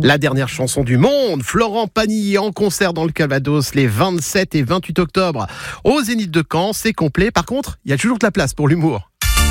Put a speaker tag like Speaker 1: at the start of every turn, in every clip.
Speaker 1: La dernière chanson du monde, Florent Pagny en concert dans le Calvados les 27 et 28 octobre au Zénith de Caen. C'est complet. Par contre, il y a toujours de la place pour l'humour.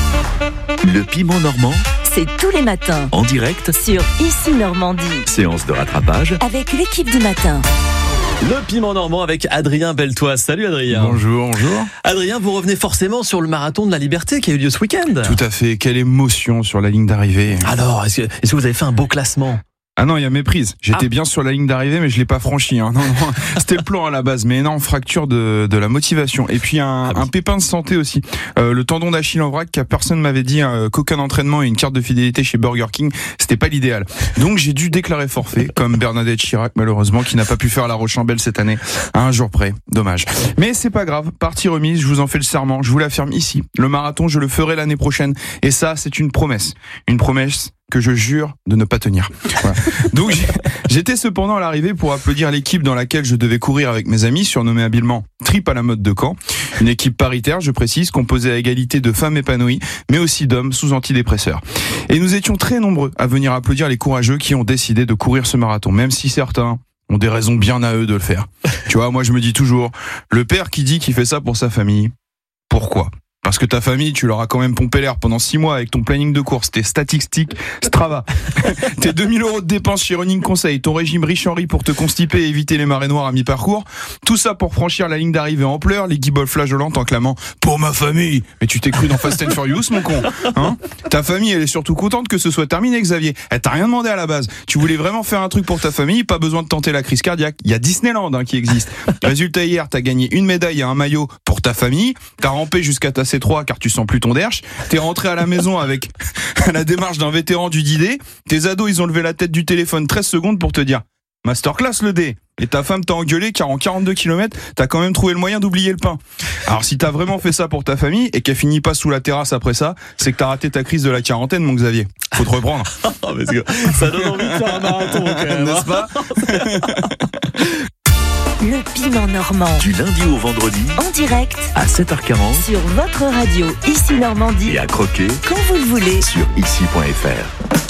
Speaker 2: Le piment normand,
Speaker 3: c'est tous les matins
Speaker 2: en direct
Speaker 3: sur Ici Normandie
Speaker 2: séance de rattrapage
Speaker 3: avec l'équipe du matin.
Speaker 4: Le piment normand avec Adrien Beltoise. Salut Adrien.
Speaker 5: Bonjour.
Speaker 4: Adrien, vous revenez forcément sur le marathon de la Liberté qui a eu lieu ce week-end.
Speaker 5: Tout à fait, quelle émotion sur la ligne d'arrivée.
Speaker 4: Alors, est-ce que vous avez fait un beau classement ?
Speaker 5: Ah non, il y a méprise. J'étais bien sur la ligne d'arrivée, mais je l'ai pas franchi. Non, c'était le plan à la base, mais énorme fracture de la motivation. Et puis un pépin de santé aussi. Le tendon d'Achille en vrac, car personne m'avait dit qu'aucun entraînement et une carte de fidélité chez Burger King, c'était pas l'idéal. Donc j'ai dû déclarer forfait, comme Bernadette Chirac malheureusement, qui n'a pas pu faire la Rochambelle cette année, à un jour près. Dommage. Mais c'est pas grave. Partie remise, je vous en fais le serment. Je vous l'affirme ici. Le marathon, je le ferai l'année prochaine. Et ça, c'est une promesse. Une promesse que je jure de ne pas tenir. Voilà. Donc j'étais cependant à l'arrivée pour applaudir l'équipe dans laquelle je devais courir avec mes amis, surnommée habilement Trip à la mode de Caen. Une équipe paritaire, je précise, composée à égalité de femmes épanouies, mais aussi d'hommes sous antidépresseurs. Et nous étions très nombreux à venir applaudir les courageux qui ont décidé de courir ce marathon, même si certains ont des raisons bien à eux de le faire. Tu vois, moi je me dis toujours, le père qui dit qu'il fait ça pour sa famille, pourquoi ? Parce que ta famille, tu leur as quand même pompé l'air pendant 6 mois avec ton planning de course, tes statistiques Strava, tes 2000 € de dépenses chez Running Conseil, ton régime riche Henry pour te constiper et éviter les marées noires à mi-parcours. Tout ça pour franchir la ligne d'arrivée en pleurs, les guibolles flageolantes en clamant « Pour ma famille !» Mais tu t'es cru dans Fast and Furious, mon con, hein ? Ta famille, elle est surtout contente que ce soit terminé, Xavier. Elle t'a rien demandé à la base. Tu voulais vraiment faire un truc pour ta famille, pas besoin de tenter la crise cardiaque. Il y a Disneyland qui existe. Résultat, hier, t'as gagné une médaille et un maillot pour ta famille. T'as rampé jusqu'à ta C3 car tu sens plus ton derche. T'es rentré à la maison avec la démarche d'un vétéran du D-Day. Tes ados, ils ont levé la tête du téléphone 13 secondes pour te dire « Masterclass le D !» Et ta femme t'a engueulé car en 42 km, t'as quand même trouvé le moyen d'oublier le pain. Alors si t'as vraiment fait ça pour ta famille et qu'elle finit pas sous la terrasse après ça, c'est que t'as raté ta crise de la quarantaine, mon Xavier. Faut te reprendre.
Speaker 4: Parce que ça donne envie de faire un marathon quand même,
Speaker 5: n'est-ce pas ?
Speaker 3: Le piment normand
Speaker 2: du lundi au vendredi
Speaker 3: en direct
Speaker 2: à 7h40
Speaker 3: sur votre radio Ici Normandie
Speaker 2: et à croquer
Speaker 3: quand vous le voulez
Speaker 2: sur ici.fr.